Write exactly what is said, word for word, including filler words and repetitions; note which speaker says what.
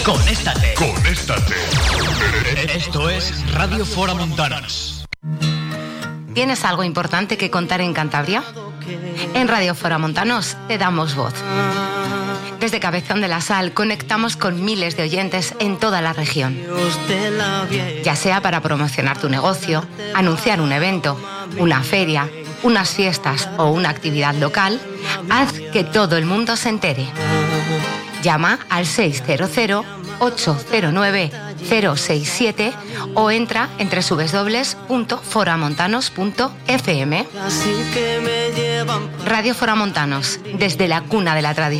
Speaker 1: Conéstate.
Speaker 2: Conéstate.
Speaker 1: Esto es Radio Foramontanos.
Speaker 3: ¿Tienes algo importante que contar en Cantabria? En Radio Foramontanos te damos voz. Desde Cabezón de la Sal conectamos con miles de oyentes en toda la región. Ya sea para promocionar tu negocio, anunciar un evento, una feria, unas fiestas o una actividad local, haz que todo el mundo se entere. Llama al seis cero cero, ocho cero nueve, cero seis siete o entra en doble u doble u doble u punto foramontanos punto f m. Radio Foramontanos, desde la cuna de la tradición.